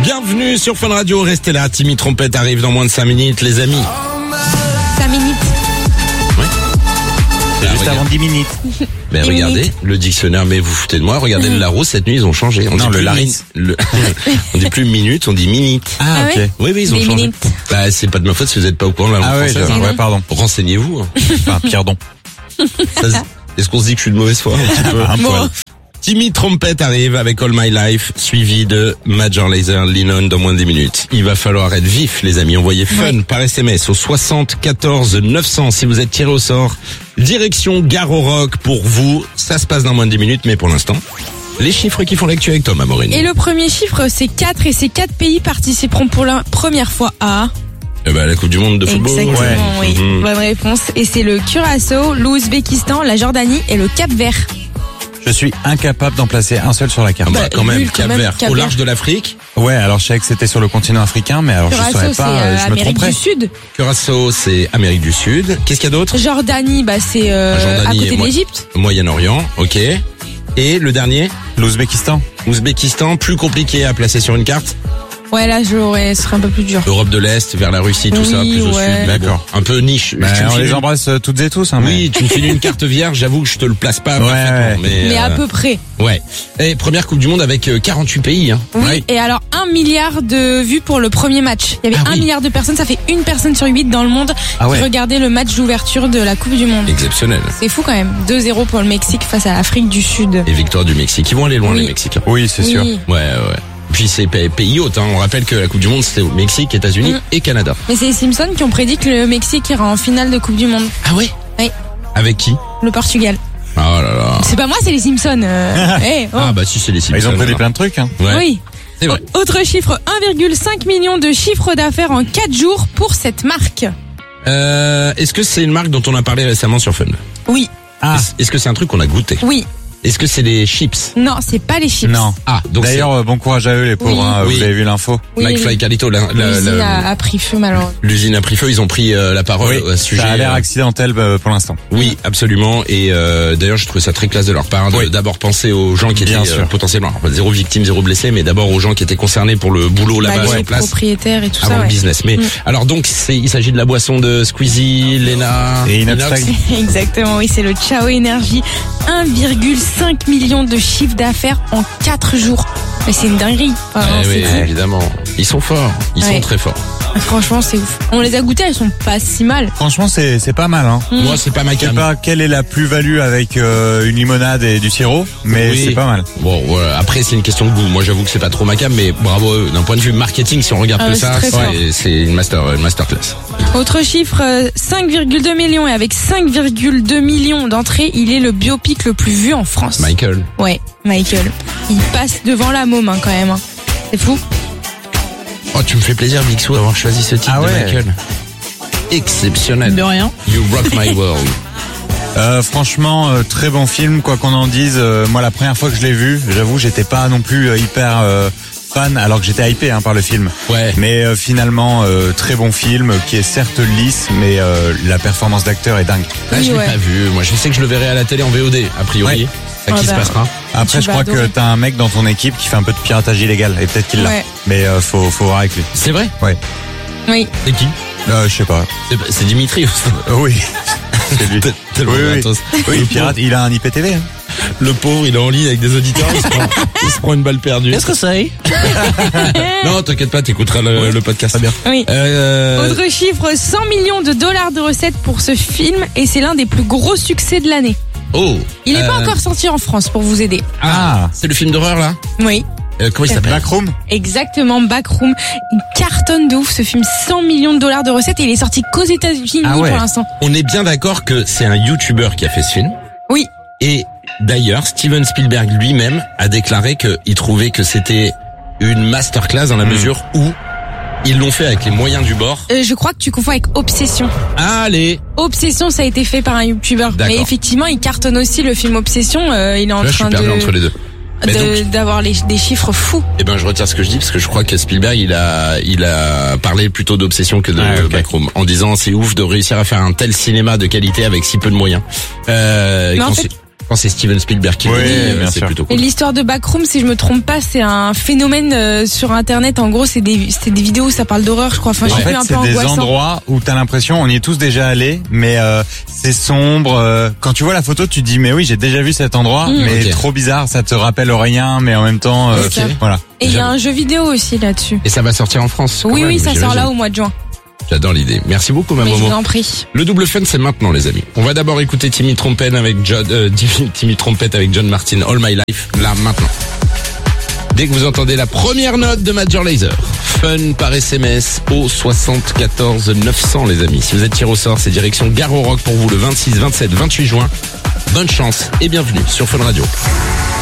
Bienvenue sur Fun Radio, restez là, Timmy Trompette arrive dans moins de 5 minutes, les amis. 5 minutes. Ouais. Juste avant 10 minutes. Mais regardez, le dictionnaire, mais vous foutez de moi, regardez le Larousse, cette nuit ils ont changé. On Non, dit le plus Laris. on dit plus minute, on dit minute. Ah ok. ouais. Oui, ils ont Des changé. minutes. Bah, c'est pas de ma faute si vous êtes pas au courant de la langue Ah ouais, française. ouais, pardon. Renseignez-vous. Hein. Enfin, pardon. Est-ce qu'on se dit que je suis de mauvaise foi un petit peu? Un poil. Timmy Trompette arrive avec All My Life, suivi de Major Lazer Lennon dans moins de 10 minutes. Il va falloir être vif, les amis. Envoyez fun par SMS au 74 900 si vous êtes tiré au sort. Direction Gare au Rock pour vous. Ça se passe dans moins de 10 minutes, mais pour l'instant, les chiffres qui font l'actu avec Tom Amorine. Et le premier chiffre, c'est 4 et ces 4 pays participeront pour la première fois à... Eh ben, la Coupe du Monde de football. Exactement, Ouais. oui. Mhm. Bonne réponse. Et c'est le Curaçao, l'Ouzbékistan, la Jordanie et le Cap-Vert. Je suis incapable d'en placer un seul sur la carte. Ah bah, quand même, nul, quand Cap même, Vert, Cap au Vert. large de l'Afrique. Ouais, alors je savais que c'était sur le continent africain, mais alors je Curaçao, saurais c'est pas, je me Amérique tromperais. du Sud. Curaçao, c'est Amérique du Sud. Qu'est-ce qu'il y a d'autre? Jordanie, bah c'est à Jordanie côté et de l'Égypte. Moyen-Orient, ok. Et le dernier? L'Ouzbékistan. Ouzbékistan, plus compliqué à placer sur une carte. Ouais, là, ce serait un peu plus dur. Europe de l'Est, vers la Russie, tout Oui, ça, plus au ouais. sud. Mais bon, D'accord. un peu niche. Bah, Tu me on files les une- embrasse toutes et tous. Hein, Oui, tu me files une carte vierge, j'avoue que je te le place pas Ouais, parfaitement. Mais à peu près. Ouais. Et première Coupe du Monde avec 48 pays. Hein. Oui. Ouais. Et alors, 1 milliard de vues pour le premier match. Il y avait Ah 1 oui. milliard de personnes. Ça fait une personne sur 8 dans le monde Ah ouais. qui regardait le match d'ouverture de la Coupe du Monde. Exceptionnel. C'est fou quand même. 2-0 pour le Mexique face à l'Afrique du Sud. Et victoire du Mexique. Ils vont aller loin, Oui. les Mexicains. Oui, c'est sûr. Oui. Ouais. Puis c'est pays hôtes. Hein. On rappelle que la Coupe du Monde, c'était au Mexique, États-Unis et Canada. Mais c'est les Simpsons qui ont prédit que le Mexique ira en finale de Coupe du Monde. Ah ouais? Oui. Avec qui? Le Portugal. Oh là là. C'est pas moi, c'est les Simpsons. Eh, oh. Ah bah si, c'est les Simpsons. Ils ont prédit alors. plein de trucs. Hein. Ouais. Oui. C'est vrai. Autre chiffre, 1,5 million de chiffre d'affaires en 4 jours pour cette marque. Est-ce que c'est une marque dont on a parlé récemment sur Fun? Oui. Ah, Est-ce que c'est un truc qu'on a goûté? Oui. Est-ce que c'est des chips? Non, c'est pas les chips. non. Ah, donc D'ailleurs, bon courage à eux les pauvres. Oui. Hein, Oui. Vous avez vu l'info. Oui, McFly Carlito, l'usine a pris feu malheureusement. l'usine a pris feu, ils ont pris la parole à ce sujet. Ça a l'air accidentel pour l'instant. Oui, absolument. Et d'ailleurs, je trouvais ça très classe de leur part Oui. d'abord penser aux gens qui Bien étaient sûr. potentiellement alors, zéro victime, zéro blessé, mais d'abord aux gens qui étaient concernés pour le boulot là-bas Bah, sur les place propriétaires et tout avant ça. le Ouais. business. Mais alors donc, il s'agit de la boisson de Squeezie, Lena Et Inox. Exactement, oui, c'est le Ciao Energy. 1,5 million de chiffre d'affaires en 4 jours. Mais c'est une dinguerie. Enfin, Eh c'est oui, fou. évidemment. Ils sont forts. Ils sont Ouais. très forts. Franchement, c'est ouf. On les a goûtés, elles sont pas si mal. Franchement, c'est pas mal. Hein. Moi, c'est pas ma Je sais cam. pas quelle est la plus-value avec une limonade et du sirop, mais Oui. c'est pas mal. Bon, voilà. Après, c'est une question de goût. Moi, j'avoue que c'est pas trop ma cam, mais bravo à eux. D'un point de vue marketing, si on regarde Ah que ouais, ça, c'est très fort. c'est une masterclass. Autre chiffre, 5,2 millions. Et avec 5,2 millions d'entrées, il est le biopic le plus vu en France. Michael. Ouais, Michael. Il passe devant la môme hein, quand même. Hein. C'est fou. Oh, tu me fais plaisir, Bixou, d'avoir choisi ce titre Ah de ouais. Michael. Exceptionnel. rien. You rock my world. Franchement, très bon film, quoi qu'on en dise. Moi, la première fois que je l'ai vu, j'avoue, j'étais pas non plus hyper fan, alors que j'étais hypé par le film. Ouais. Mais finalement, très bon film, qui est certes lisse, mais la performance d'acteur est dingue. Là, Oui, je l'ai ouais. pas vu. Moi, je sais que je le verrai à la télé en VOD, a priori. Ouais. À qui Ah se bah. passera. Après, Tu je vas crois que adorer. t'as un mec dans ton équipe qui fait un peu de piratage illégal, et peut-être qu'il l'a. Ouais. Mais faut voir avec lui. C'est vrai? Ouais. Oui. C'est qui? Je sais pas. C'est Dimitri. Oui. C'est lui. Tellement Oui, oui. gratos. Oui, il pirate, il a un IPTV. Hein. Le pauvre, il est en ligne avec des auditeurs, il se prend une balle perdue. Qu'est-ce que c'est? Non, t'inquiète pas, t'écouteras le podcast. Très bien. Oui. Autre chiffre, 100 millions de dollars de recettes pour ce film et c'est l'un des plus gros succès de l'année. Oh. Il n'est pas encore sorti en France pour vous aider. Ah. C'est le film d'horreur, là? Oui, Comment il s'appelle? Backroom. exactement, Backroom. Il cartonne de ouf ce film, 100 millions de dollars de recettes et il est sorti qu'aux États-Unis Ah ouais. pour l'instant. On est bien d'accord que c'est un YouTuber qui a fait ce film. Oui, Et d'ailleurs, Steven Spielberg lui-même a déclaré qu'il trouvait que c'était une masterclass dans la mesure où ils l'ont fait avec les moyens du bord. je crois que tu confonds avec Obsession. Allez. Obsession, ça a été fait par un YouTuber. D'accord. Mais effectivement, il cartonne aussi le film Obsession. Il est en Là, je suis train perdu entre les deux. Mais donc, d'avoir des chiffres fous. eh ben, je retire ce que je dis parce que je crois que Spielberg, il a parlé plutôt d'obsession que de Ah, ok. Backroom, en disant c'est ouf de réussir à faire un tel cinéma de qualité avec si peu de moyens. Mais en Qu'on fait, sait- Quand c'est Steven Spielberg qui le Oui, dit, bien c'est sûr. plutôt Et cool. l'histoire de Backroom, si je me trompe pas, c'est un phénomène sur Internet. En gros, c'est des vidéos où ça parle d'horreur, je crois. Enfin, En je fait, suis un peu c'est des angoissant. endroits où t'as l'impression, on y est tous déjà allés, mais c'est sombre. Quand tu vois la photo, tu te dis mais oui, j'ai déjà vu cet endroit, mais Ok. trop bizarre, ça te rappelle rien, mais en même temps, Ok. voilà. Et il y a un jeu vidéo aussi là-dessus. Et ça va sortir en France. quand Oui, même, oui, ça sort j'imagine. là au mois de juin. J'adore l'idée. Merci beaucoup, ma Mais je Momo. vous en prie. Le double fun, c'est maintenant, les amis. On va d'abord écouter Timmy Trumpet avec John Martin, All My Life, là, maintenant. Dès que vous entendez la première note de Major Lazer, fun par SMS au 74 900, les amis. Si vous êtes tiré au sort, c'est direction Gare au Rock pour vous le 26, 27, 28 juin. Bonne chance et bienvenue sur Fun Radio.